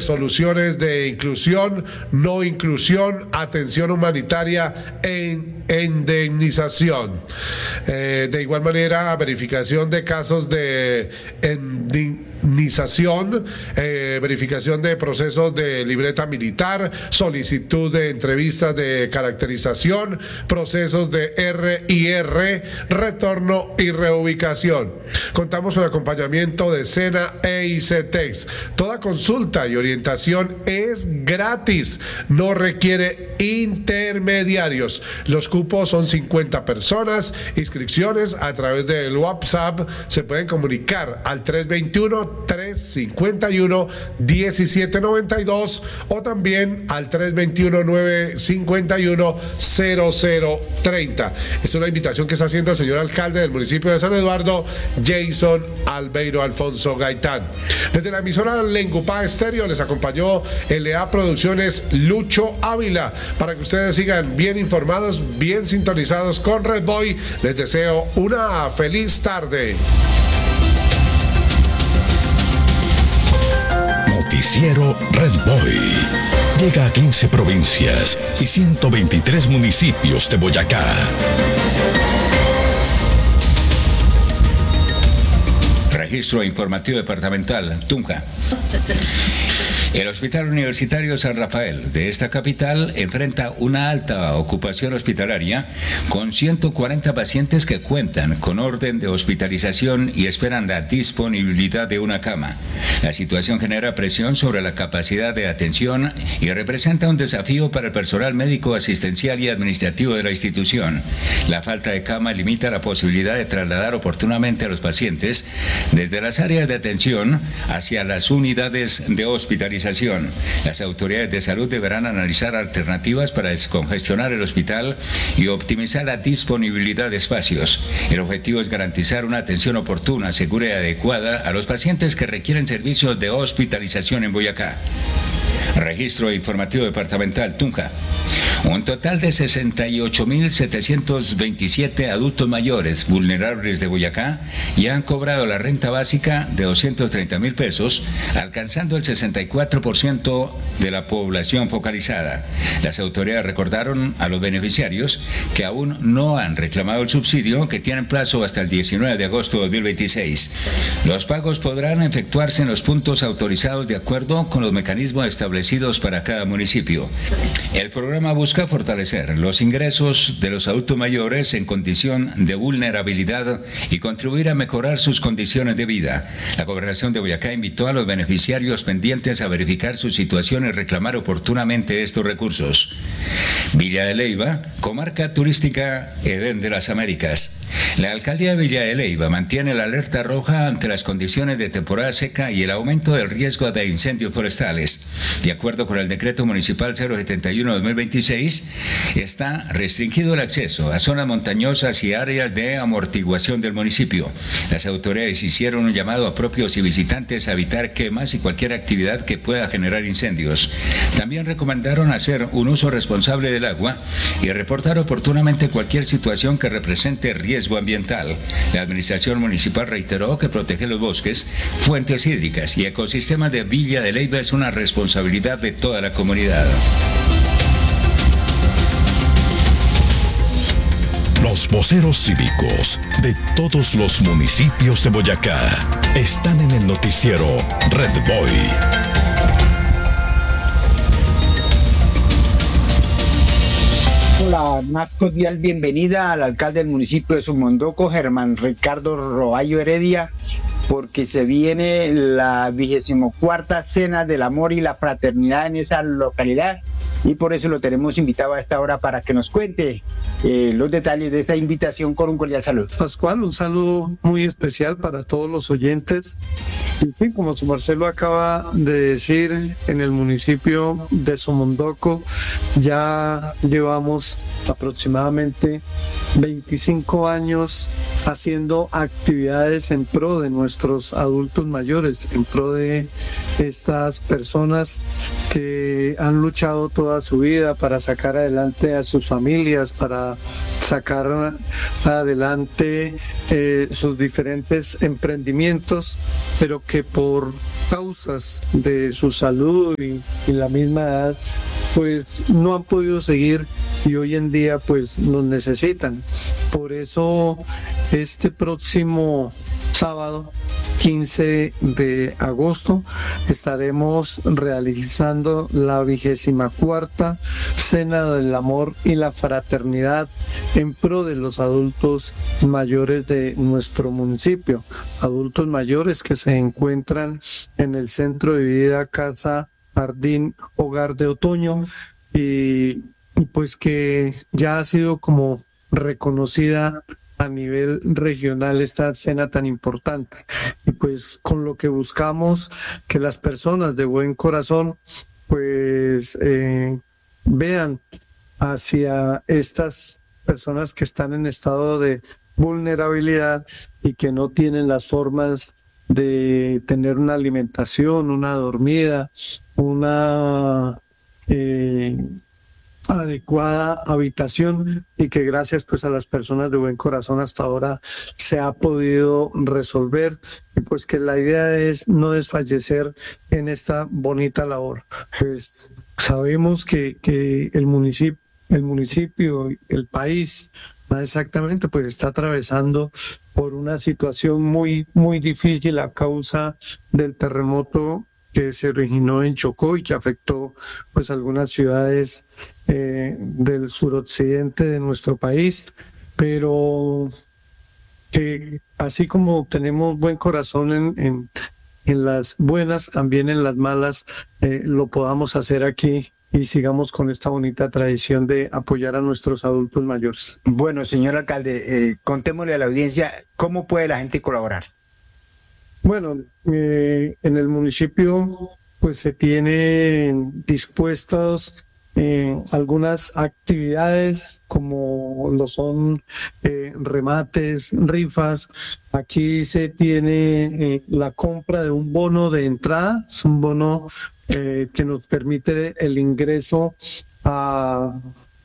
soluciones de inclusión, no inclusión, atención humanitaria e indemnización. De igual manera, verificación de casos de indemnización, verificación de procesos de libreta militar, solicitud de entrevistas de caracterización, procesos de RIR, retorno y reubicación. Contamos con acompañamiento de SENA e ICETEX. Toda consulta y orientación es gratis, no requiere intermediarios. Los cupos son 50 personas. Inscripciones a través del WhatsApp se pueden comunicar al 321-351-1792 o también al 321-951-0030. Es una invitación que está haciendo el señor alcalde del municipio de San Eduardo, Jason Albeiro Alfonso Gaitán. Desde la emisora Lengupá Estéreo les acompañó LA Producciones Lucho Ávila. Para que ustedes sigan bien informados, bien sintonizados con Red Boy, les deseo una feliz tarde. Noticiero Red Boy. Llega a 15 provincias y 123 municipios de Boyacá. Registro Informativo Departamental, Tunja. El Hospital Universitario San Rafael de esta capital enfrenta una alta ocupación hospitalaria con 140 pacientes que cuentan con orden de hospitalización y esperan la disponibilidad de una cama. La situación genera presión sobre la capacidad de atención y representa un desafío para el personal médico, asistencial y administrativo de la institución. La falta de cama limita la posibilidad de trasladar oportunamente a los pacientes desde las áreas de atención hacia las unidades de hospitalización. Las autoridades de salud deberán analizar alternativas para descongestionar el hospital y optimizar la disponibilidad de espacios. El objetivo es garantizar una atención oportuna, segura y adecuada a los pacientes que requieren servicios de hospitalización en Boyacá. Registro Informativo Departamental, Tunja. Un total de 68.727 adultos mayores vulnerables de Boyacá ya han cobrado la renta básica de 230.000 pesos, alcanzando el 64% de la población focalizada. Las autoridades recordaron a los beneficiarios que aún no han reclamado el subsidio, que tienen plazo hasta el 19 de agosto de 2026. Los pagos podrán efectuarse en los puntos autorizados de acuerdo con los mecanismos establecidos para cada municipio. El programa busca fortalecer los ingresos de los adultos mayores en condición de vulnerabilidad y contribuir a mejorar sus condiciones de vida. La Gobernación de Boyacá invitó a los beneficiarios pendientes a verificar su situación y reclamar oportunamente estos recursos. Villa de Leyva, comarca turística Edén de las Américas. La alcaldía de Villa de Leyva mantiene la alerta roja ante las condiciones de temporada seca y el aumento del riesgo de incendios forestales. De acuerdo con el decreto municipal 071-2026, está restringido el acceso a zonas montañosas y áreas de amortiguación del municipio. Las autoridades hicieron un llamado a propios y visitantes a evitar quemas y cualquier actividad que pueda generar incendios. También recomendaron hacer un uso responsable del agua y reportar oportunamente cualquier situación que represente riesgo ambiental. La administración municipal reiteró que proteger los bosques, fuentes hídricas y ecosistemas de Villa de Leyva es una responsabilidad de toda la comunidad. Los voceros cívicos de todos los municipios de Boyacá están en el noticiero Red Boy. La más cordial bienvenida al alcalde del municipio de Sumondoco, Germán Ricardo Roballo Heredia, porque se viene la 24ª Cena del Amor y la Fraternidad en esa localidad, y por eso lo tenemos invitado a esta hora para que nos cuente los detalles de esta invitación con un cordial saludo. Pascual, un saludo muy especial para todos los oyentes. Y sí, como su Marcelo acaba de decir, en el municipio de Sumondoco ya llevamos aproximadamente 25 años haciendo actividades en pro de nuestros adultos mayores, en pro de estas personas que han luchado toda su vida para sacar adelante a sus familias, para sacar adelante sus diferentes emprendimientos, pero que por causas de su salud y la misma edad, pues no han podido seguir y hoy en día pues nos necesitan. Por eso este próximo sábado 15 de agosto estaremos realizando la 24ª Cena del Amor y la Fraternidad en pro de los adultos mayores de nuestro municipio, adultos mayores que se encuentran en el Centro de Vida Casa Jardín Hogar de Otoño y pues que ya ha sido como reconocida a nivel regional esta cena tan importante. Y pues con lo que buscamos que las personas de buen corazón pues vean hacia estas personas que están en estado de vulnerabilidad y que no tienen las formas de tener una alimentación, una dormida, una adecuada habitación, y que gracias pues a las personas de buen corazón hasta ahora se ha podido resolver, y pues que la idea es no desfallecer en esta bonita labor. Pues sabemos que el municipio, el país más exactamente, pues está atravesando por una situación muy difícil a causa del terremoto que se originó en Chocó y que afectó pues algunas ciudades del suroccidente de nuestro país, pero que así como tenemos buen corazón en las buenas, también en las malas lo podamos hacer aquí y sigamos con esta bonita tradición de apoyar a nuestros adultos mayores. Bueno, señor alcalde, contémosle a la audiencia cómo puede la gente colaborar. Bueno, en el municipio pues se tienen dispuestas algunas actividades como lo son remates, rifas. Aquí se tiene la compra de un bono de entrada, es un bono que nos permite el ingreso al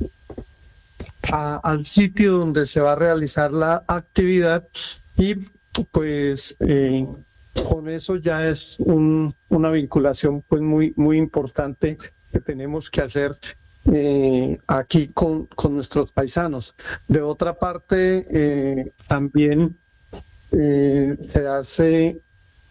sitio donde se va a realizar la actividad, y pues con eso ya es una vinculación pues muy importante que tenemos que hacer aquí con nuestros paisanos. De otra parte, también se hace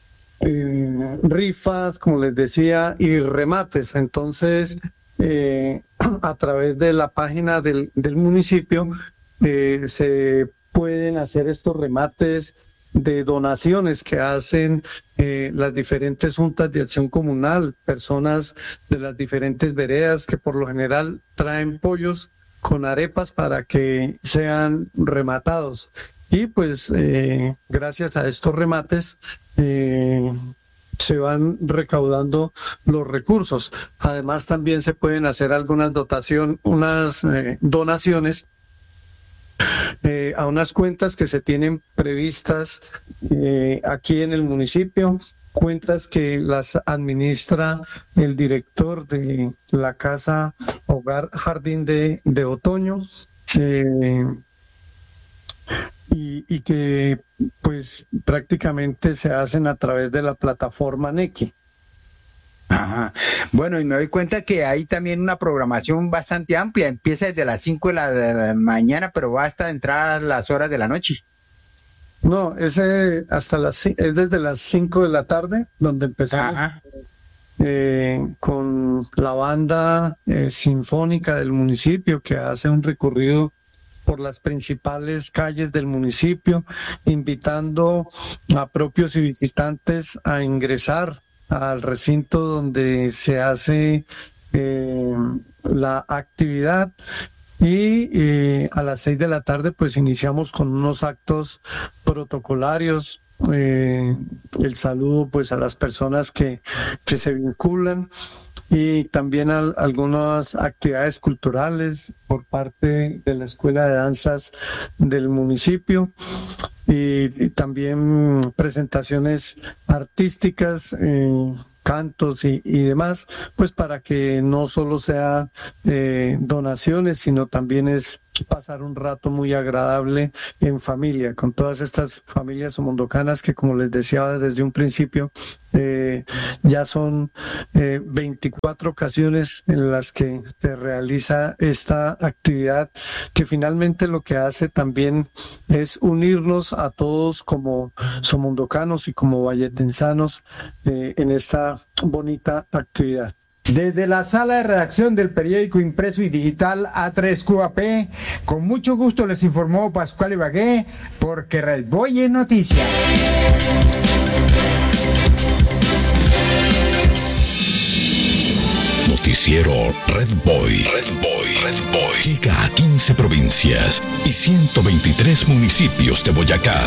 rifas, como les decía, y remates. Entonces, a través de la página del municipio se pueden hacer estos remates de donaciones que hacen las diferentes juntas de acción comunal, personas de las diferentes veredas que por lo general traen pollos con arepas para que sean rematados. Y pues gracias a estos remates se van recaudando los recursos. Además también se pueden hacer algunas donaciones a unas cuentas que se tienen previstas aquí en el municipio, cuentas que las administra el director de la Casa Hogar Jardín de Otoño, y que pues prácticamente se hacen a través de la plataforma Nequi. Ajá. Bueno, y me doy cuenta que hay también una programación bastante amplia. Empieza desde las 5 de la mañana, pero va hasta entrar las horas de la noche. No, es desde las 5 de la tarde, donde empezamos con la banda sinfónica del municipio, que hace un recorrido por las principales calles del municipio, invitando a propios y visitantes a ingresar al recinto donde se hace la actividad, y a las 6 de la tarde pues iniciamos con unos actos protocolarios, el saludo pues a las personas que se vinculan, y también algunas actividades culturales por parte de la Escuela de Danzas del municipio, y también presentaciones artísticas cantos y demás, pues para que no solo sea donaciones, sino también es pasar un rato muy agradable en familia, con todas estas familias somondocanas que, como les decía desde un principio, ya son 24 ocasiones en las que se realiza esta actividad, que finalmente lo que hace también es unirnos a todos como somondocanos y como valletensanos en esta bonita actividad. Desde la sala de redacción del periódico impreso y digital A3QAP, con mucho gusto les informó Pascual Ibagué, porque Red Boy es noticia. Noticiero Red Boy. Red Boy. Red Boy. Llega a 15 provincias y 123 municipios de Boyacá.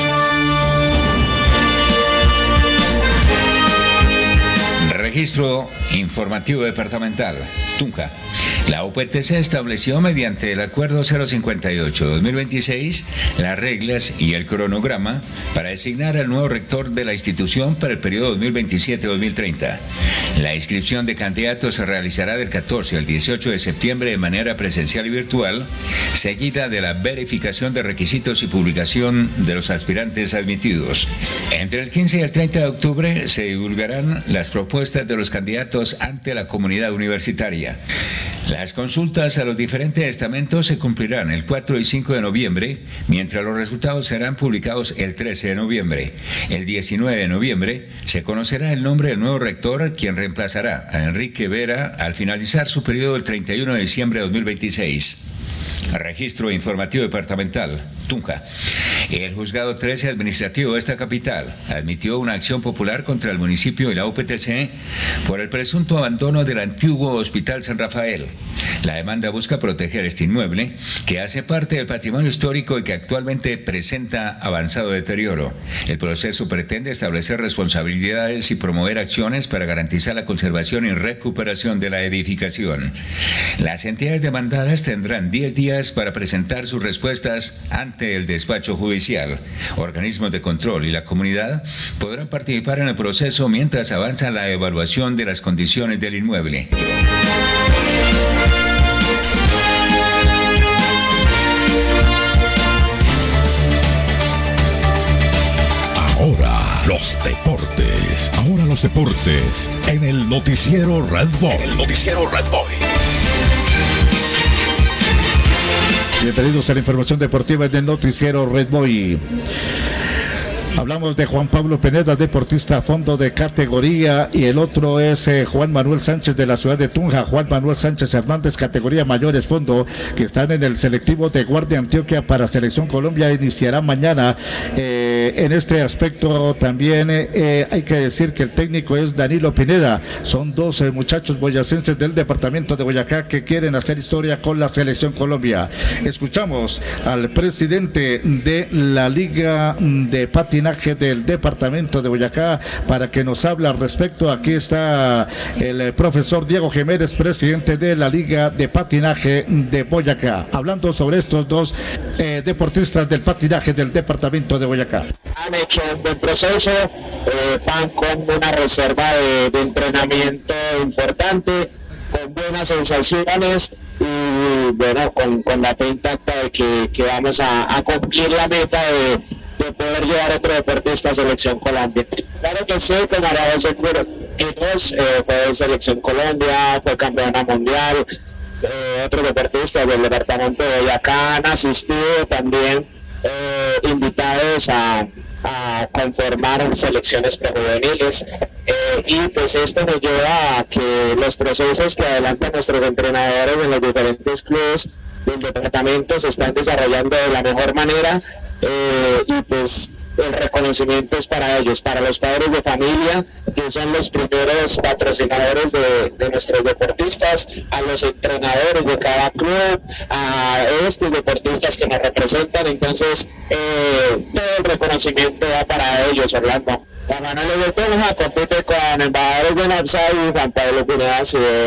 Registro Informativo Departamental, Tunja. La UPTC estableció mediante el Acuerdo 058-2026 las reglas y el cronograma para designar al nuevo rector de la institución para el periodo 2027-2030. La inscripción de candidatos se realizará del 14 al 18 de septiembre de manera presencial y virtual, seguida de la verificación de requisitos y publicación de los aspirantes admitidos. Entre el 15 y el 30 de octubre se divulgarán las propuestas de los candidatos ante la comunidad universitaria. Las consultas a los diferentes estamentos se cumplirán el 4 y 5 de noviembre, mientras los resultados serán publicados el 13 de noviembre. El 19 de noviembre se conocerá el nombre del nuevo rector, quien reemplazará a Enrique Vera al finalizar su periodo el 31 de diciembre de 2026. Registro Informativo Departamental, Tunja. El Juzgado 13 Administrativo de esta capital admitió una acción popular contra el municipio y la UPTC por el presunto abandono del antiguo Hospital San Rafael. La demanda busca proteger este inmueble, que hace parte del patrimonio histórico y que actualmente presenta avanzado deterioro. El proceso pretende establecer responsabilidades y promover acciones para garantizar la conservación y recuperación de la edificación. Las entidades demandadas tendrán 10 días para presentar sus respuestas ante el despacho judicial. Organismos de control y la comunidad podrán participar en el proceso mientras avanza la evaluación de las condiciones del inmueble. Ahora los deportes. Ahora los deportes en el Noticiero Red Boy. Bienvenidos a la información deportiva en el Noticiero Red Boy. Hablamos de Juan Pablo Pineda, deportista a fondo de categoría, y el otro es Juan Manuel Sánchez de la ciudad de Tunja. Juan Manuel Sánchez Hernández, categoría mayores fondo, que están en el selectivo de Guardia Antioquia para Selección Colombia, iniciará mañana. En este aspecto también hay que decir que el técnico es Danilo Pineda. Son 12 muchachos boyacenses del departamento de Boyacá que quieren hacer historia con la Selección Colombia. Escuchamos al presidente de la Liga de Patinaje del departamento de Boyacá para que nos hable al respecto. Aquí está el profesor Diego Jiménez, presidente de la Liga de Patinaje de Boyacá, hablando sobre estos dos deportistas del patinaje del departamento de Boyacá. Han hecho un buen proceso, van con una reserva de entrenamiento importante, con buenas sensaciones y bueno, con la fe intacta de que vamos a cumplir la meta de poder llevar a otro deportista a Selección Colombia. Claro que sí, como María José Quiroz fue de Selección Colombia, fue campeona mundial, otros deportistas del departamento de Boyacá han asistido también, invitados a conformar selecciones prejuveniles, y pues esto nos lleva a que los procesos que adelantan nuestros entrenadores en los diferentes clubes del departamento se están desarrollando de la mejor manera, y pues el reconocimiento es para ellos, para los padres de familia, que son los primeros patrocinadores de nuestros deportistas, a los entrenadores de cada club, a estos deportistas que nos representan. Entonces todo el reconocimiento va para ellos, Orlando. Juan Manuel de Tunja compite con embajadores de Nopsa y Juan Pablo Pineda,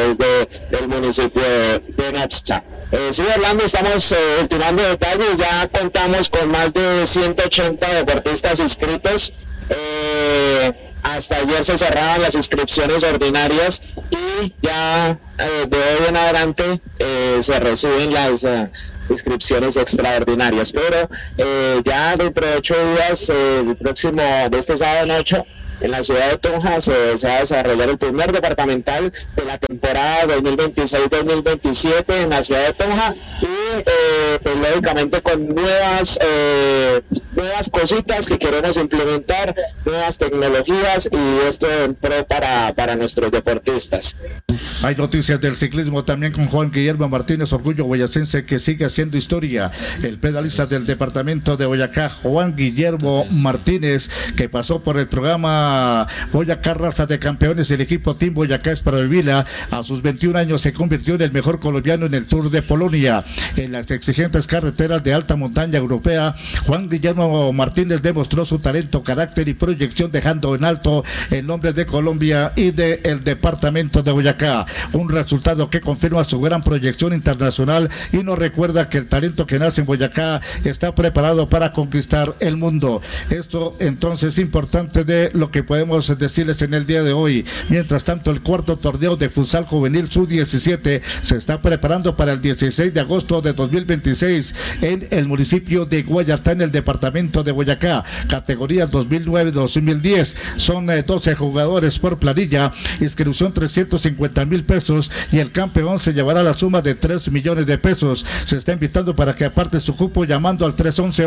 del municipio de Nopsa. Sí, Orlando, estamos ultimando detalles, ya contamos con más de 180 deportistas inscritos. hasta ayer se cerraban las inscripciones ordinarias y ya de hoy en adelante se reciben las inscripciones extraordinarias, pero ya dentro de 8 días, el próximo, de este sábado en 8, en la ciudad de Tunja se va a desarrollar el primer departamental de la temporada 2026-2027 en la ciudad de Tunja y pues lógicamente con nuevas cositas que queremos implementar, nuevas tecnologías, y esto en pro para nuestros deportistas. Hay noticias del ciclismo también con Juan Guillermo Martínez, orgullo boyacense que sigue haciendo historia. El pedalista del departamento de Boyacá, Juan Guillermo Martínez, que pasó por el programa Boyacá Raza de Campeones, el equipo Team Boyacá Espadavila, a sus 21 años se convirtió en el mejor colombiano en el Tour de Polonia. En las exigentes carreteras de alta montaña europea, Juan Guillermo Martínez demostró su talento, carácter y proyección, dejando en alto el nombre de Colombia y del departamento de Boyacá. Un resultado que confirma su gran proyección internacional y nos recuerda que el talento que nace en Boyacá está preparado para conquistar el mundo. Esto entonces es importante de lo que podemos decirles en el día de hoy. Mientras tanto, el cuarto torneo de futsal juvenil sub-17 se está preparando para el 16 de agosto de 2026 en el municipio de Guayatá, en el departamento de Boyacá, categoría 2009-2010. Son 12 jugadores por planilla, inscripción 350,000 pesos y el campeón se llevará la suma de 3 millones de pesos. Se está invitando para que aparte su cupo llamando al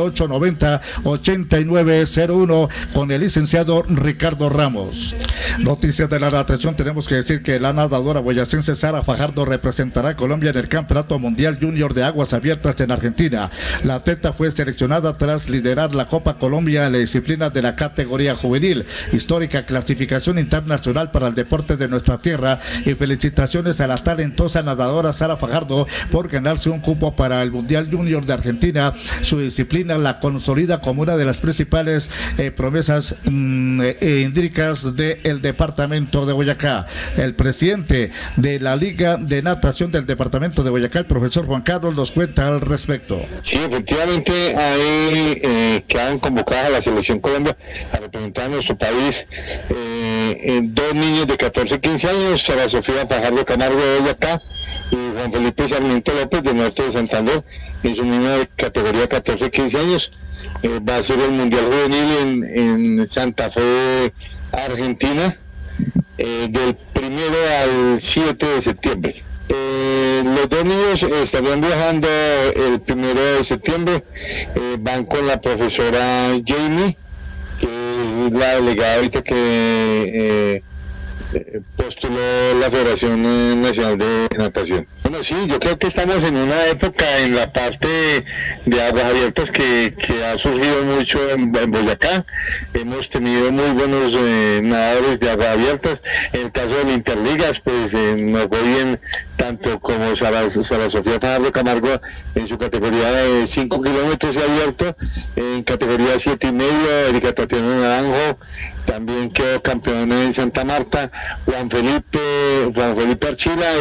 311-890-8901 con el licenciado Ricardo Ramos. Noticias de la natación, tenemos que decir que la nadadora boyacense Sara Fajardo representará a Colombia en el Campeonato Mundial Junior de Aguas Abiertas en Argentina. La atleta fue seleccionada tras liderar la Copa Colombia en la disciplina de la categoría juvenil, histórica clasificación internacional para el deporte de nuestra tierra, y felicitaciones a la talentosa nadadora Sara Fajardo por ganarse un cupo para el Mundial Junior de Argentina. Su disciplina la consolida como una de las principales promesas hídricas del departamento de Boyacá. El presidente de la Liga de Natación del departamento de Boyacá, el profesor Juan Carlos, nos cuenta al respecto. Sí, efectivamente hay quedan convocadas a la selección Colombia a representar a nuestro país dos niños de 14-15 años, Sara Sofía Fajardo Camargo de Boyacá y Juan Felipe Sarmiento López de Norte de Santander. Es un niño de categoría 14-15 años. Va a ser el Mundial Juvenil en Santa Fe, Argentina, del 1 al 7 de septiembre. Los dos niños estarían viajando el 1 de septiembre, van con la profesora Jamie, que es la delegada ahorita que postuló la Federación Nacional de Natación. Bueno, sí, yo creo que estamos en una época en la parte de aguas abiertas que ha surgido mucho en Boyacá. Hemos tenido muy buenos nadadores de aguas abiertas. En el caso del Interligas, pues nos fue bien tanto como Sara Sofía Fajardo Camargo en su categoría de 5 kilómetros y abierto, en categoría 7,5, Erika Tatiana Naranjo también quedó campeón en Santa Marta, Juan Felipe Archila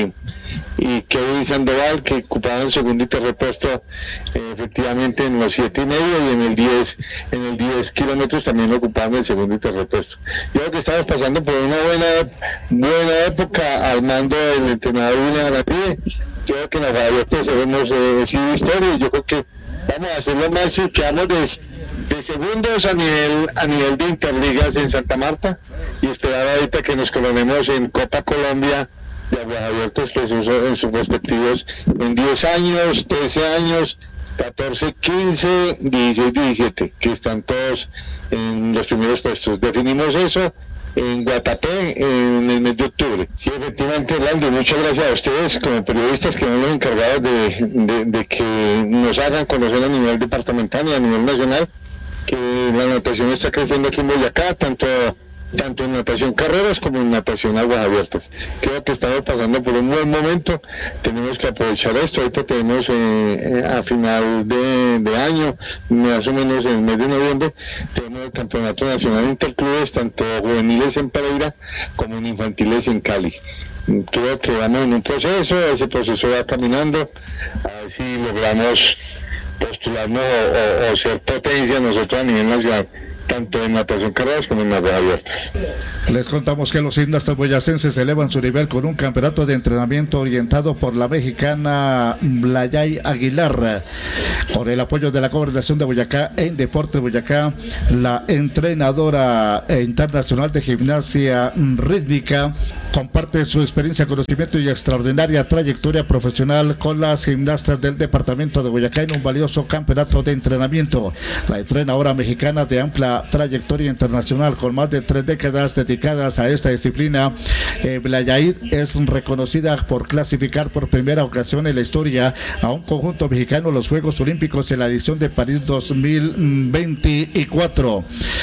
y Kevin Sandoval, que ocupaban segundo y tercer puesto efectivamente en los 7,5, y en el 10 kilómetros también ocupaban el segundo y tercer puesto. Yo creo que estamos pasando por una buena época al mando del entrenador William Alatíe. Creo que en la abiertas hemos sido historia, y yo creo que vamos a hacerlo más si quedamos de segundos a nivel de Interligas en Santa Marta, y esperar ahorita que nos coronemos en Copa Colombia de aguas abiertas, pues en sus respectivos, en 10 años, 13 años, 14, 15, 16, 17, que están todos en los primeros puestos. Definimos eso en Guatapé en el mes de octubre. Sí, efectivamente, Orlando, muchas gracias a ustedes como periodistas, que son los encargados de que nos hagan conocer a nivel departamental y a nivel nacional que la natación está creciendo aquí en Boyacá, tanto en natación carreras como en natación aguas abiertas. Creo que estamos pasando por un buen momento, tenemos que aprovechar esto. Ahorita tenemos a final de año, más o menos en el mes de noviembre, tenemos el Campeonato Nacional Interclubes, tanto juveniles en Pereira como en infantiles en Cali. Creo que vamos en un proceso, ese proceso va caminando, a ver si logramos postularnos o ser potencia nosotros a nivel nacional, tanto en natación carreras como en natación abierta. Les contamos que los gimnastas boyacenses elevan su nivel con un campeonato de entrenamiento orientado por la mexicana Blayay Aguilar. Con el apoyo de la Gobernación de Boyacá en Deporte Boyacá, la entrenadora internacional de gimnasia rítmica comparte su experiencia, conocimiento y extraordinaria trayectoria profesional con las gimnastas del departamento de Boyacá en un valioso campeonato de entrenamiento. La entrenadora mexicana de amplia trayectoria internacional con más de 3 décadas dedicadas a esta disciplina, Blayay es reconocida por clasificar por primera ocasión en la historia a un conjunto mexicano los Juegos Olímpicos en la edición de París 2024.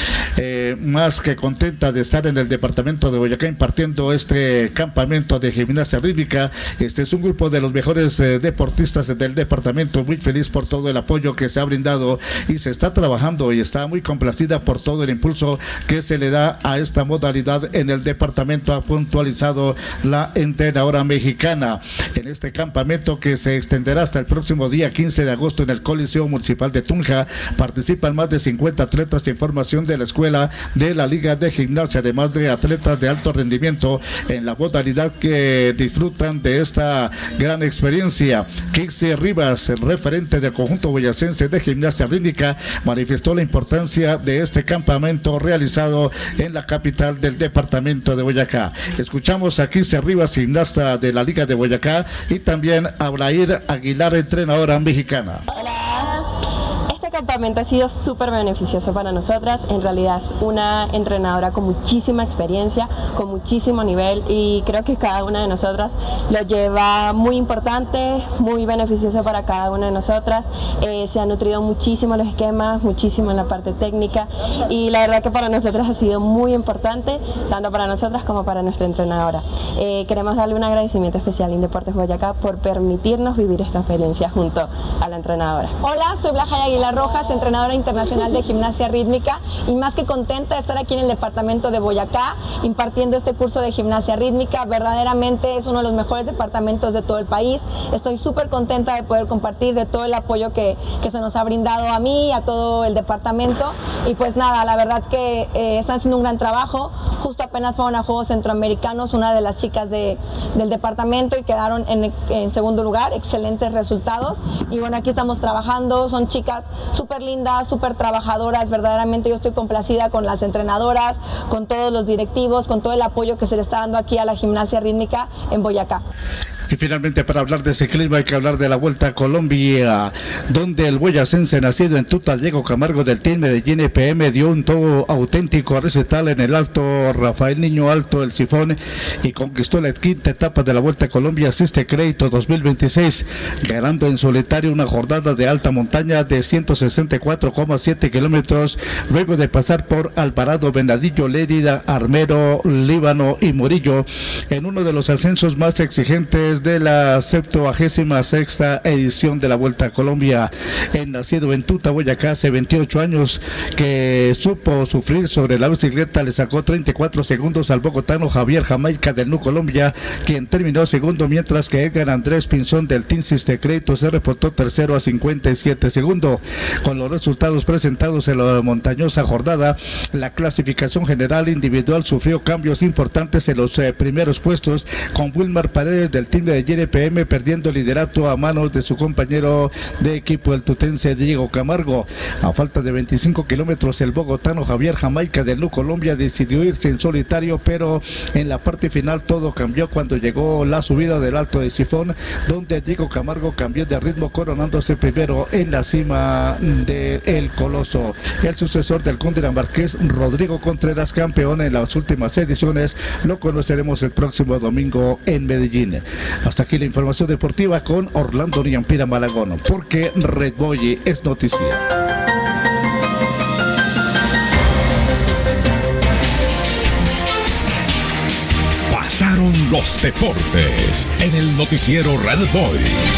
Más que contenta de estar en el departamento de Boyacá impartiendo este campamento de gimnasia rítmica. Este es un grupo de los mejores deportistas del departamento, muy feliz por todo el apoyo que se ha brindado y se está trabajando, y está muy complacida por todo el impulso que se le da a esta modalidad en el departamento, ha puntualizado la entrenadora mexicana. En este campamento, que se extenderá hasta el próximo día 15 de agosto en el Coliseo Municipal de Tunja, participan más de 50 atletas en formación de la escuela de la Liga de Gimnasia, además de atletas de alto rendimiento en la modalidad que disfrutan de esta gran experiencia. Kixi Rivas, el referente del conjunto boyacense de gimnasia rítmica, manifestó la importancia de este campamento realizado en la capital del departamento de Boyacá. Escuchamos a Kixi Rivas, gimnasta de la Liga de Boyacá, y también a Blayay Aguilar, entrenadora mexicana. Este campamento ha sido súper beneficioso para nosotras. En realidad es una entrenadora con muchísima experiencia, con muchísimo nivel, y creo que cada una de nosotras lo lleva muy importante, muy beneficioso para cada una de nosotras. Se han nutrido muchísimo los esquemas, muchísimo en la parte técnica, y la verdad que para nosotras ha sido muy importante, tanto para nosotras como para nuestra entrenadora. Queremos darle un agradecimiento especial a Indeportes Boyacá por permitirnos vivir esta experiencia junto a la entrenadora. Hola, soy Blayay Aguilar Rojas, entrenadora internacional de gimnasia rítmica, y más que contenta de estar aquí en el departamento de Boyacá impartiendo este curso de gimnasia rítmica. Verdaderamente es uno de los mejores departamentos de todo el país. Estoy súper contenta de poder compartir de todo el apoyo que se nos ha brindado a mí y a todo el departamento, y pues nada, la verdad que están haciendo un gran trabajo. Justo apenas fueron a Juegos Centroamericanos una de las chicas del departamento y quedaron en segundo lugar, excelentes resultados, y bueno, aquí estamos trabajando. Son chicas súper lindas, súper trabajadoras. Verdaderamente yo estoy complacida con las entrenadoras, con todos los directivos, con todo el apoyo que se le está dando aquí a la gimnasia rítmica en Boyacá. Y finalmente, para hablar de ciclismo hay que hablar de la Vuelta a Colombia, donde el boyacense nacido en Tuta, Diego Camargo, del Team Medellín EPM, dio un todo auténtico recital en el Alto Rafael Niño Alto El Sifón y conquistó la quinta etapa de la Vuelta a Colombia Asiste Crédito 2026, ganando en solitario una jornada de alta montaña de 164,7 kilómetros, luego de pasar por Alvarado, Venadillo, Lérida, Armero, Líbano y Murillo, en uno de los ascensos más exigentes de la 76ª edición de la Vuelta a Colombia. El nacido en Tuta, Boyacá, hace 28 años, que supo sufrir sobre la bicicleta, le sacó 34 segundos al bogotano Javier Jamaica del NU Colombia, quien terminó segundo, mientras que Edgar Andrés Pinzón del Team Asiste Crédito se reportó tercero a 57 segundos. Con los resultados presentados en la montañosa jornada, la clasificación general individual sufrió cambios importantes en los primeros puestos, con Wilmar Paredes del Team de JRPM perdiendo el liderato a manos de su compañero de equipo, el tutense Diego Camargo. A falta de 25 kilómetros, el bogotano Javier Jamaica del NU Colombia decidió irse en solitario, pero en la parte final todo cambió cuando llegó la subida del Alto de Sifón, donde Diego Camargo cambió de ritmo, coronándose primero en la cima del Coloso. El sucesor del cundinamarqués Rodrigo Contreras, campeón en las últimas ediciones, lo conoceremos el próximo domingo en Medellín. Hasta aquí la información deportiva con Orlando Niampira Malagón, porque Red Boy es noticia. Pasaron los deportes en el noticiero Red Boy.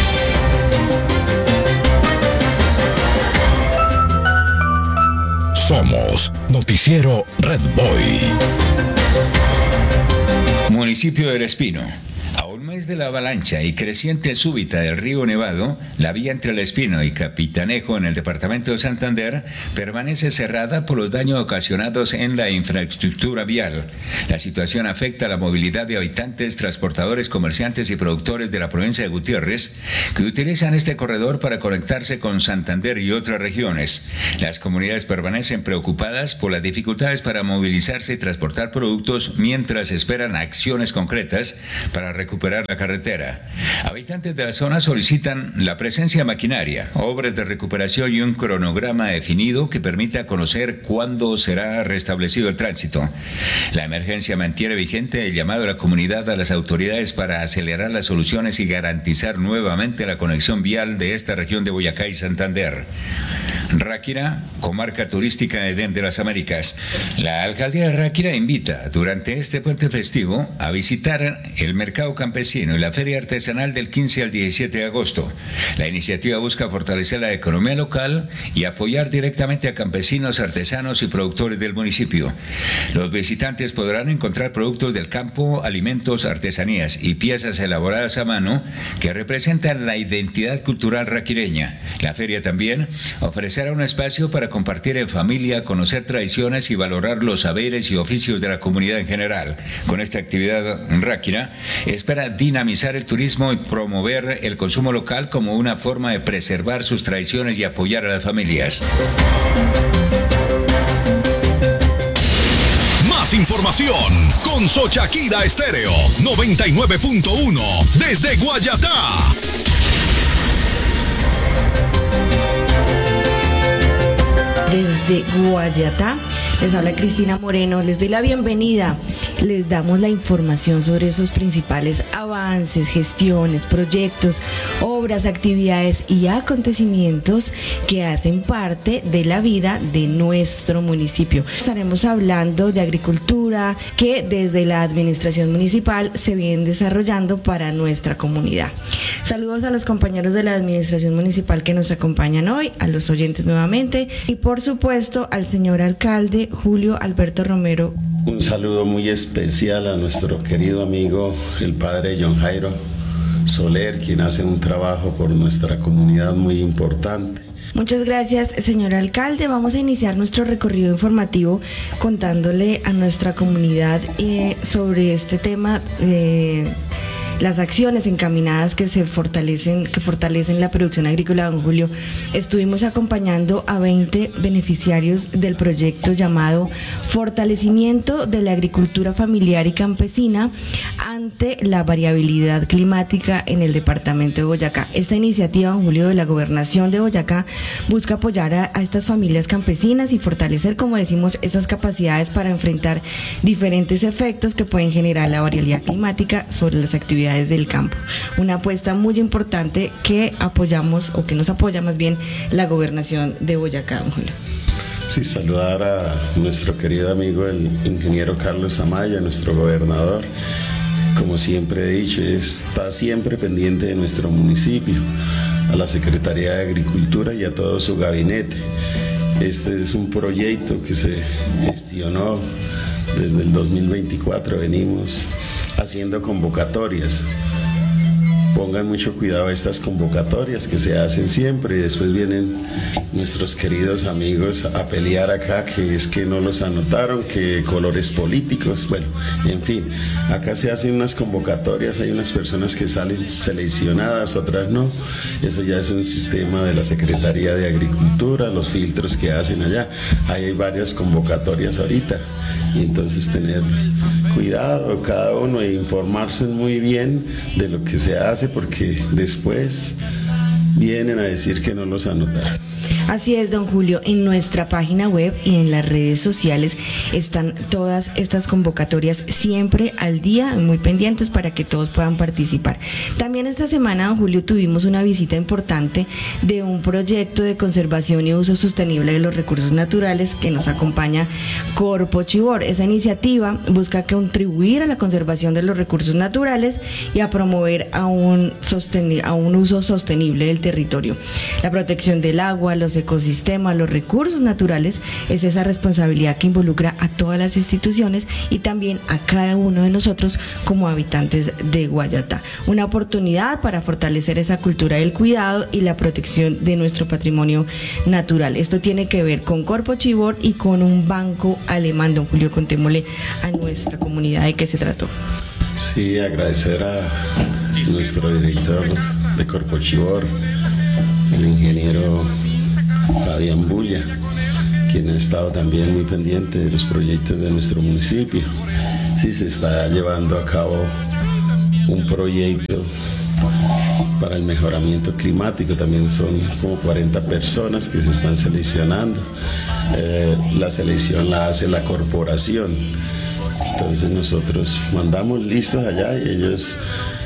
Somos Noticiero Red Boy. Municipio del Espino. A un mes de la avalancha y creciente súbita del río Nevado, la vía entre El Espino y Capitanejo en el departamento de Santander permanece cerrada por los daños ocasionados en la infraestructura vial. La situación afecta a la movilidad de habitantes, transportadores, comerciantes y productores de la provincia de Gutiérrez, que utilizan este corredor para conectarse con Santander y otras regiones. Las comunidades permanecen preocupadas por las dificultades para movilizarse y transportar productos mientras esperan acciones concretas para recuperar la carretera. Habitantes de la zona solicitan la presencia de maquinaria, obras de recuperación y un cronograma definido que permita conocer cuándo será restablecido el tránsito. La emergencia mantiene vigente el llamado a la comunidad a las autoridades para acelerar las soluciones y garantizar nuevamente la conexión vial de esta región de Boyacá y Santander. Ráquira, comarca turística de Edén de las Américas. La alcaldía de Ráquira invita durante este puente festivo a visitar el mercado campesino y la feria artesanal del 15 al 17 de agosto. La iniciativa busca fortalecer la economía local y apoyar directamente a campesinos, artesanos y productores del municipio. Los visitantes podrán encontrar productos del campo, alimentos, artesanías y piezas elaboradas a mano que representan la identidad cultural raquireña. La feria también ofrecerá un espacio para compartir en familia, conocer tradiciones y valorar los saberes y oficios de la comunidad en general. Con esta actividad, Ráquira espera dinamizar el turismo y promover el consumo local como una forma de preservar sus tradiciones y apoyar a las familias. Más información con Sochaquira Estéreo 99.1 desde Guayatá. Desde Guayatá, les habla Cristina Moreno, les doy la bienvenida, les damos la información sobre esos principales avances, gestiones, proyectos, obras, actividades y acontecimientos que hacen parte de la vida de nuestro municipio. Estaremos hablando de agricultura que desde la administración municipal se viene desarrollando para nuestra comunidad. Saludos a los compañeros de la administración municipal que nos acompañan hoy, a los oyentes nuevamente y por supuesto al señor alcalde Julio Alberto Romero. Un saludo muy especial a nuestro querido amigo el padre John Jairo Soler, quien hace un trabajo por nuestra comunidad muy importante. Muchas gracias, señor alcalde. Vamos a iniciar nuestro recorrido informativo contándole a nuestra comunidad sobre este tema las acciones encaminadas que fortalecen la producción agrícola. Don Julio, estuvimos acompañando a 20 beneficiarios del proyecto llamado Fortalecimiento de la Agricultura Familiar y Campesina ante la variabilidad climática en el departamento de Boyacá. Esta iniciativa, don Julio, de la Gobernación de Boyacá busca apoyar a estas familias campesinas y fortalecer, como decimos, esas capacidades para enfrentar diferentes efectos que pueden generar la variabilidad climática sobre las actividades del campo. Una apuesta muy importante que apoyamos, o que nos apoya más bien, la Gobernación de Boyacá, don Julio. Sí, saludar a nuestro querido amigo el ingeniero Carlos Amaya, nuestro gobernador. Como siempre he dicho, está siempre pendiente de nuestro municipio, a la Secretaría de Agricultura y a todo su gabinete. Este es un proyecto que se gestionó desde el 2024, venimos haciendo convocatorias. Pongan mucho cuidado a estas convocatorias que se hacen siempre y después vienen nuestros queridos amigos a pelear acá, que es que no los anotaron, que colores políticos, bueno, en fin, acá se hacen unas convocatorias, hay unas personas que salen seleccionadas, otras no, eso ya es un sistema de la Secretaría de Agricultura, los filtros que hacen allá, hay varias convocatorias ahorita, y entonces tener cuidado cada uno e informarse muy bien de lo que se hace, porque después vienen a decir que no los anotaron. Así es, don Julio, en nuestra página web y en las redes sociales están todas estas convocatorias siempre al día, muy pendientes para que todos puedan participar. También esta semana, don Julio, tuvimos una visita importante de un proyecto de conservación y uso sostenible de los recursos naturales que nos acompaña Corpo Chivor. Esa iniciativa busca contribuir a la conservación de los recursos naturales y a promover a un uso sostenible del territorio, la protección del agua, los los ecosistemas, los recursos naturales, es esa responsabilidad que involucra a todas las instituciones y también a cada uno de nosotros como habitantes de Guayatá. Una oportunidad para fortalecer esa cultura del cuidado y la protección de nuestro patrimonio natural. Esto tiene que ver con Corpo Chivor y con un banco alemán. Don Julio, contémosle a nuestra comunidad de qué se trató. Sí, agradecer a nuestro director de Corpo Chivor, el ingeniero Fabián Bulla, quien ha estado también muy pendiente de los proyectos de nuestro municipio. Sí, se está llevando a cabo un proyecto para el mejoramiento climático, también son como 40 personas que se están seleccionando. La selección la hace la corporación, entonces nosotros mandamos listas allá y ellos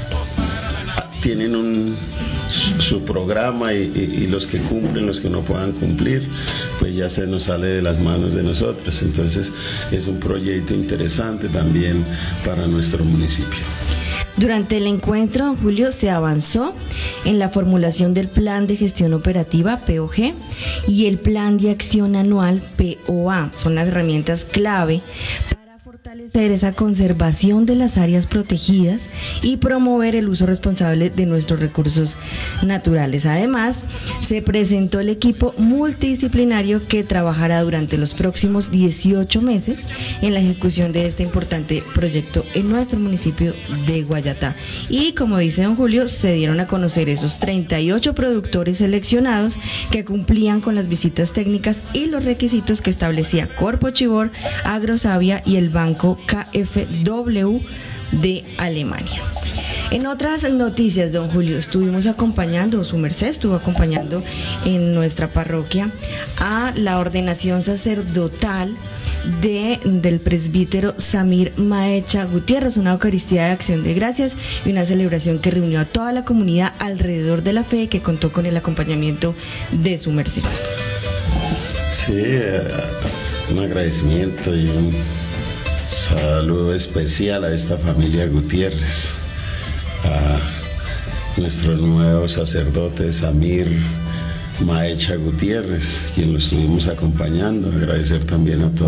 tienen su programa y los que cumplen, los que no puedan cumplir, pues ya se nos sale de las manos de nosotros. Entonces es un proyecto interesante también para nuestro municipio. Durante el encuentro, don Julio, se avanzó en la formulación del Plan de Gestión Operativa, POG, y el Plan de Acción Anual, POA. Son las herramientas clave para fortalecer esa conservación de las áreas protegidas y promover el uso responsable de nuestros recursos naturales. Además, se presentó el equipo multidisciplinario que trabajará durante los próximos 18 meses en la ejecución de este importante proyecto en nuestro municipio de Guayatá. Y como dice don Julio, se dieron a conocer esos 38 productores seleccionados que cumplían con las visitas técnicas y los requisitos que establecía Corpo Chivor, Agrosavia y el Banco KfW de Alemania. En otras noticias, don Julio, estuvimos acompañando, su merced estuvo acompañando en nuestra parroquia a la ordenación sacerdotal del presbítero Samir Maecha Gutiérrez, una Eucaristía de Acción de Gracias y una celebración que reunió a toda la comunidad alrededor de la fe, que contó con el acompañamiento de su merced. Sí, un agradecimiento y un saludo especial a esta familia Gutiérrez, a nuestro nuevo sacerdote Samir Maecha Gutiérrez, quien lo estuvimos acompañando. Agradecer también a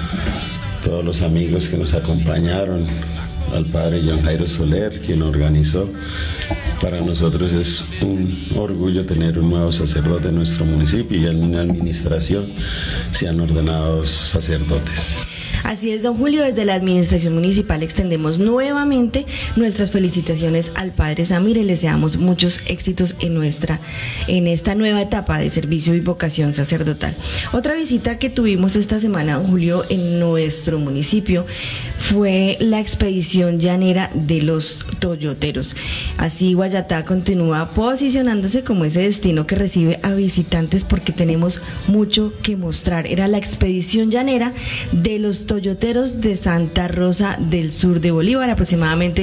todos los amigos que nos acompañaron, al padre John Jairo Soler, quien lo organizó. Para nosotros es un orgullo tener un nuevo sacerdote en nuestro municipio, y en una administración se han ordenado sacerdotes. Así es, don Julio, desde la administración municipal extendemos nuevamente nuestras felicitaciones al padre Samir y le deseamos muchos éxitos en esta nueva etapa de servicio y vocación sacerdotal. Otra visita que tuvimos esta semana, don Julio, en nuestro municipio fue la expedición llanera de los toyoteros. Así Guayatá continúa posicionándose como ese destino que recibe a visitantes porque tenemos mucho que mostrar. Era la expedición llanera de los toyoteros de Santa Rosa del Sur de Bolívar, aproximadamente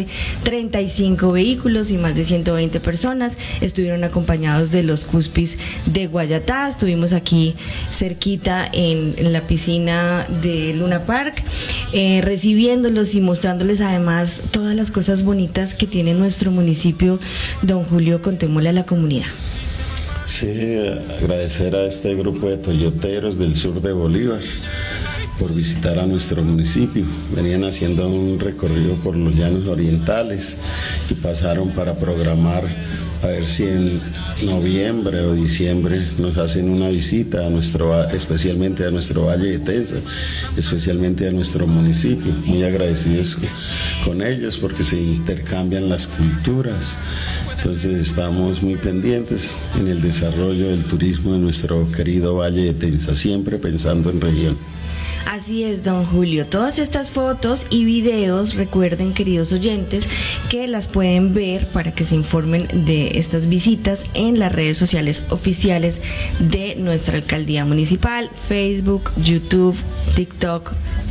35 vehículos y más de 120 personas estuvieron acompañados de los Cuspis de Guayatá. Estuvimos aquí cerquita en la piscina de Luna Park, recibiéndolos y mostrándoles además todas las cosas bonitas que tiene nuestro municipio. Don Julio, contémosle a la comunidad. Sí, agradecer a este grupo de toyoteros del sur de Bolívar por visitar a nuestro municipio. Venían haciendo un recorrido por los llanos orientales y pasaron para programar a ver si en noviembre o diciembre nos hacen una visita especialmente a nuestro Valle de Tenza, especialmente a nuestro municipio. Muy agradecidos con ellos porque se intercambian las culturas. Entonces estamos muy pendientes en el desarrollo del turismo de nuestro querido Valle de Tenza, siempre pensando en región. Así es, don Julio. Todas estas fotos y videos, recuerden, queridos oyentes, que las pueden ver para que se informen de estas visitas en las redes sociales oficiales de nuestra alcaldía municipal: Facebook, YouTube, TikTok,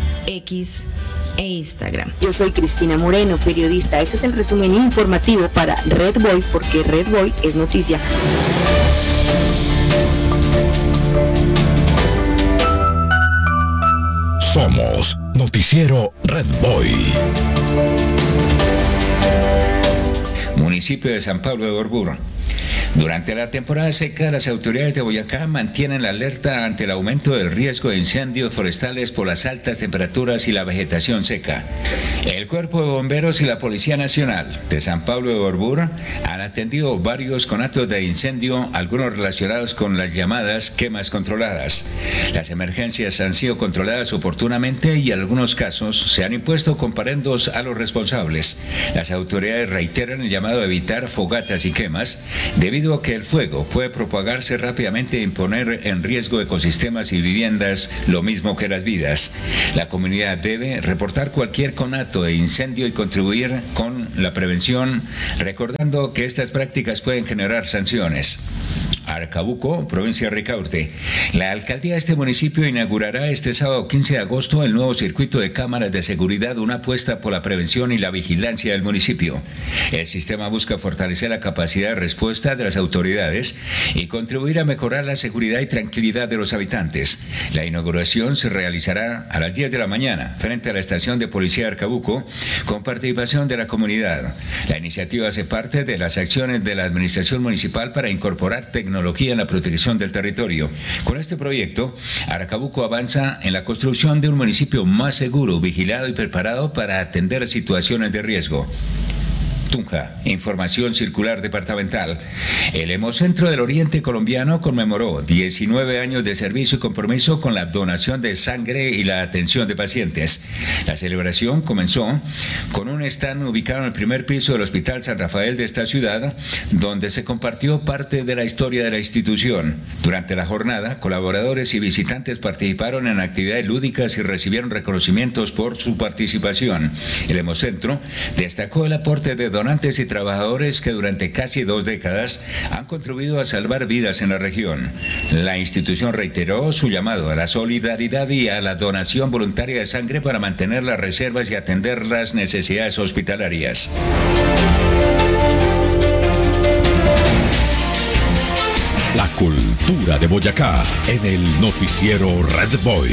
X e Instagram. Yo soy Cristina Moreno, periodista. Este es el resumen informativo para Red Boy, porque Red Boy es noticia. Somos Noticiero Red Boy. Municipio de San Pablo de Orburo. Durante la temporada seca, las autoridades de Boyacá mantienen la alerta ante el aumento del riesgo de incendios forestales por las altas temperaturas y la vegetación seca. El Cuerpo de Bomberos y la Policía Nacional de San Pablo de Borbur han atendido varios conatos de incendio, algunos relacionados con las llamadas quemas controladas. Las emergencias han sido controladas oportunamente y en algunos casos se han impuesto comparendos a los responsables. Las autoridades reiteran el llamado a evitar fogatas y quemas, debido a que el fuego puede propagarse rápidamente e poner en riesgo ecosistemas y viviendas, lo mismo que las vidas. La comunidad debe reportar cualquier conato de incendio y contribuir con la prevención, recordando que estas prácticas pueden generar sanciones. Arcabuco, provincia de Ricaurte. La alcaldía de este municipio inaugurará este sábado 15 de agosto el nuevo circuito de cámaras de seguridad, una apuesta por la prevención y la vigilancia del municipio. El sistema busca fortalecer la capacidad de respuesta de las autoridades y contribuir a mejorar la seguridad y tranquilidad de los habitantes. La inauguración se realizará a las 10 de la mañana frente a la estación de policía de Arcabuco, con participación de la comunidad. La iniciativa hace parte de las acciones de la administración municipal para incorporar tecnología en la protección del territorio. Con este proyecto, Arcabuco avanza en la construcción de un municipio más seguro, vigilado y preparado para atender situaciones de riesgo. Tunja, información circular departamental. El Hemocentro del Oriente Colombiano conmemoró 19 años de servicio y compromiso con la donación de sangre y la atención de pacientes. La celebración comenzó con un stand ubicado en el primer piso del Hospital San Rafael de esta ciudad, donde se compartió parte de la historia de la institución. Durante la jornada, colaboradores y visitantes participaron en actividades lúdicas y recibieron reconocimientos por su participación. El Hemocentro destacó el aporte de donantes y trabajadores que durante casi 2 décadas han contribuido a salvar vidas en la región. La institución reiteró su llamado a la solidaridad y a la donación voluntaria de sangre para mantener las reservas y atender las necesidades hospitalarias. La cultura de Boyacá en el noticiero Red Boy.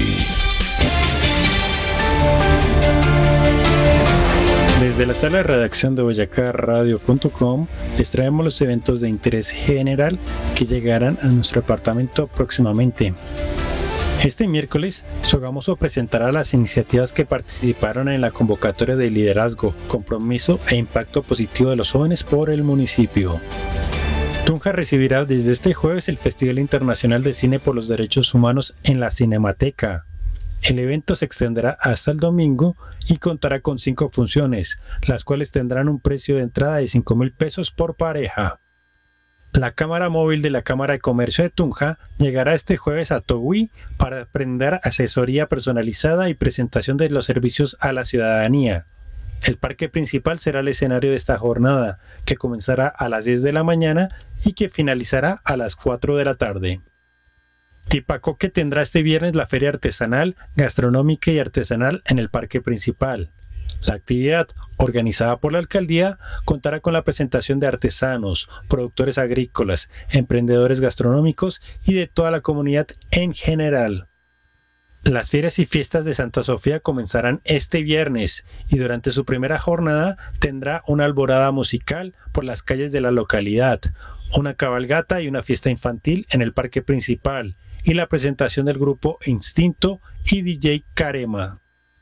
Desde la sala de redacción de boyacarradio.com les traemos los eventos de interés general que llegarán a nuestro departamento próximamente. Este miércoles, Sogamoso presentará las iniciativas que participaron en la convocatoria de liderazgo, compromiso e impacto positivo de los jóvenes por el municipio. Tunja recibirá desde este jueves el Festival Internacional de Cine por los Derechos Humanos en la Cinemateca. El evento se extenderá hasta el domingo y contará con 5 funciones, las cuales tendrán un precio de entrada de 5.000 pesos por pareja. La cámara móvil de la Cámara de Comercio de Tunja llegará este jueves a Togüí para brindar asesoría personalizada y presentación de los servicios a la ciudadanía. El parque principal será el escenario de esta jornada, que comenzará a las 10 de la mañana y que finalizará a las 4 de la tarde. Tipacoque tendrá este viernes la feria artesanal, gastronómica y artesanal en el parque principal. La actividad, organizada por la alcaldía, contará con la presentación de artesanos, productores agrícolas, emprendedores gastronómicos y de toda la comunidad en general. Las ferias y fiestas de Santa Sofía comenzarán este viernes y durante su primera jornada tendrá una alborada musical por las calles de la localidad, una cabalgata y una fiesta infantil en el parque principal y la presentación del grupo Instinto y DJ Carema.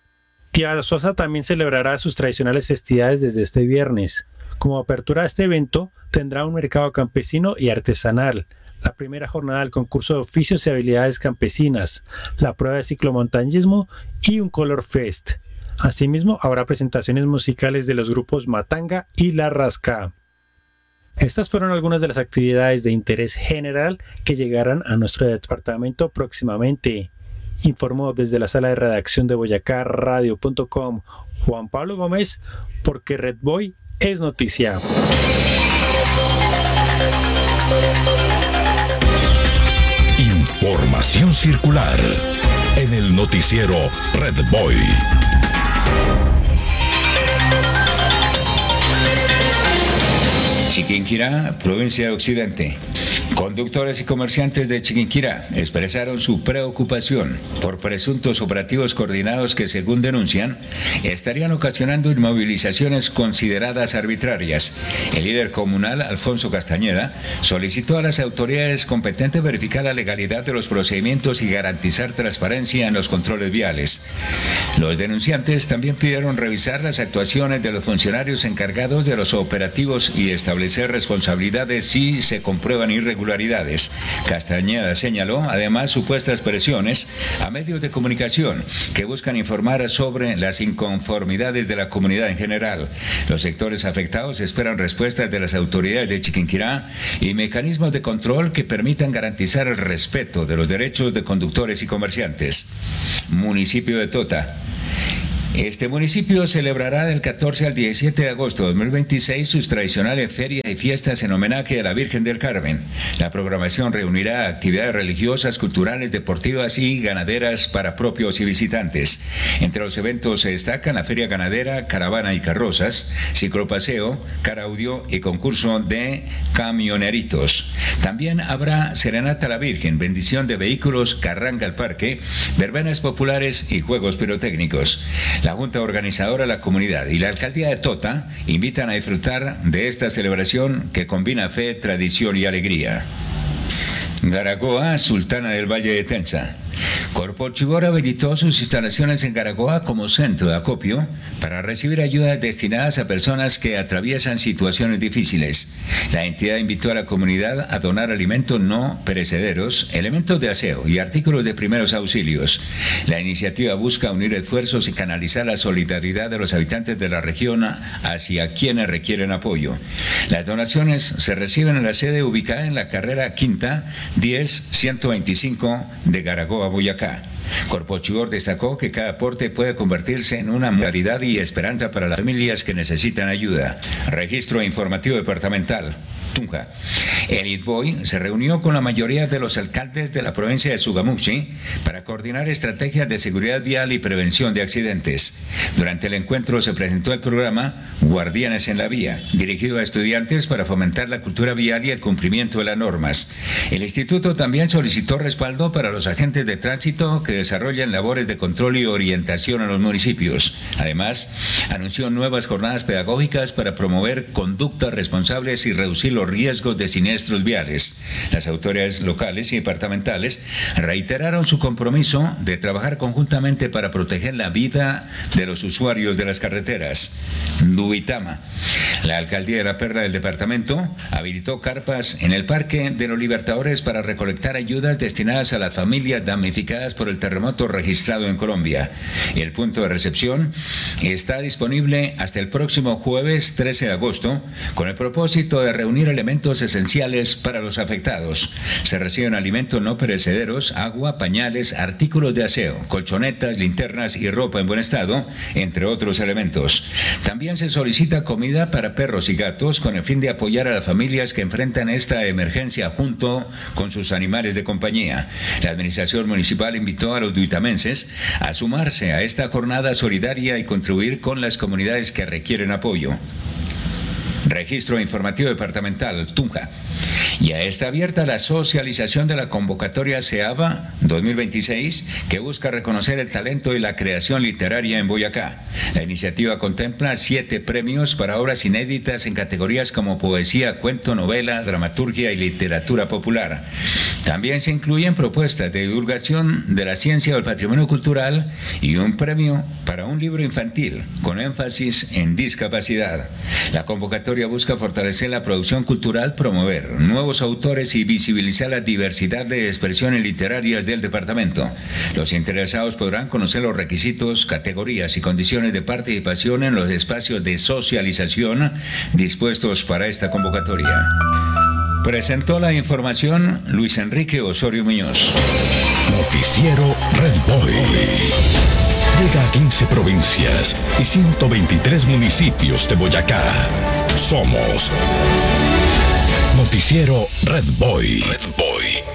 Tía Sosa también celebrará sus tradicionales festividades desde este viernes. Como apertura a este evento tendrá un mercado campesino y artesanal, la primera jornada del concurso de oficios y habilidades campesinas, la prueba de ciclomontañismo y un Color Fest. Asimismo, habrá presentaciones musicales de los grupos Matanga y La Rasca. Estas fueron algunas de las actividades de interés general que llegarán a nuestro departamento próximamente. Informó desde la sala de redacción de boyacarradio.com Juan Pablo Gómez, porque Red Boy es noticia. Información circular en el noticiero Red Boy. Chiquinquirá, provincia de Occidente. Conductores y comerciantes de Chiquinquirá expresaron su preocupación por presuntos operativos coordinados que, según denuncian, estarían ocasionando inmovilizaciones consideradas arbitrarias. El líder comunal, Alfonso Castañeda, solicitó a las autoridades competentes verificar la legalidad de los procedimientos y garantizar transparencia en los controles viales. Los denunciantes también pidieron revisar las actuaciones de los funcionarios encargados de los operativos y establecer responsabilidades si se comprueban irregularidades. Castañeda señaló además supuestas presiones a medios de comunicación que buscan informar sobre las inconformidades de la comunidad en general. Los sectores afectados esperan respuestas de las autoridades de Chiquinquirá y mecanismos de control que permitan garantizar el respeto de los derechos de conductores y comerciantes. Municipio de Tota. Este municipio celebrará del 14 al 17 de agosto de 2026 sus tradicionales ferias y fiestas en homenaje a la Virgen del Carmen. La programación reunirá actividades religiosas, culturales, deportivas y ganaderas para propios y visitantes. Entre los eventos se destacan la feria ganadera, caravana y carrozas, ciclopaseo, caraudio y concurso de camioneritos. También habrá serenata a la Virgen, bendición de vehículos, carranga al parque, verbenas populares y juegos pirotécnicos. La Junta Organizadora, la comunidad y la Alcaldía de Tota invitan a disfrutar de esta celebración que combina fe, tradición y alegría. Garagoa, Sultana del Valle de Tenza. Corpochivor habilitó sus instalaciones en Garagoa como centro de acopio para recibir ayudas destinadas a personas que atraviesan situaciones difíciles. La entidad invitó a la comunidad a donar alimentos no perecederos, elementos de aseo y artículos de primeros auxilios. La iniciativa busca unir esfuerzos y canalizar la solidaridad de los habitantes de la región hacia quienes requieren apoyo. Las donaciones se reciben en la sede ubicada en la carrera quinta 10-125 de Garagoa, Boyacá. Corpochivor destacó que cada aporte puede convertirse en una modalidad y esperanza para las familias que necesitan ayuda. Registro informativo departamental. Tunja. El IDBOI se reunió con la mayoría de los alcaldes de la provincia de Sogamuxi para coordinar estrategias de seguridad vial y prevención de accidentes. Durante el encuentro se presentó el programa Guardianes en la Vía, dirigido a estudiantes para fomentar la cultura vial y el cumplimiento de las normas. El instituto también solicitó respaldo para los agentes de tránsito que desarrollan labores de control y orientación en los municipios. Además, anunció nuevas jornadas pedagógicas para promover conductas responsables y reducir los riesgos de siniestros viales. Las autoridades locales y departamentales reiteraron su compromiso de trabajar conjuntamente para proteger la vida de los usuarios de las carreteras. Duitama. La alcaldía de La Perla del departamento habilitó carpas en el Parque de los Libertadores para recolectar ayudas destinadas a las familias damnificadas por el terremoto registrado en Colombia. El punto de recepción está disponible hasta el próximo jueves 13 de agosto con el propósito de reunir elementos esenciales para los afectados. Se reciben alimentos no perecederos, agua, pañales, artículos de aseo, colchonetas, linternas y ropa en buen estado, entre otros elementos. También se solicita comida para perros y gatos con el fin de apoyar a las familias que enfrentan esta emergencia junto con sus animales de compañía. La administración municipal invitó a los duitamenses a sumarse a esta jornada solidaria y contribuir con las comunidades que requieren apoyo. Registro informativo departamental, Tunja. Ya está abierta la socialización de la convocatoria SEABA 2026, que busca reconocer el talento y la creación literaria en Boyacá. La iniciativa contempla 7 premios para obras inéditas en categorías como poesía, cuento, novela, dramaturgia y literatura popular. También se incluyen propuestas de divulgación de la ciencia o el patrimonio cultural y un premio para un libro infantil con énfasis en discapacidad. La convocatoria busca fortalecer la producción cultural, promover nuevos autores y visibilizar la diversidad de expresiones literarias del departamento. Los interesados podrán conocer los requisitos, categorías y condiciones de participación en los espacios de socialización dispuestos para esta convocatoria. Presentó la información Luis Enrique Osorio Muñoz. Noticiero Red Boy. Llega a 15 provincias y 123 municipios de Boyacá. Somos Noticiero Red Boy. Red Boy.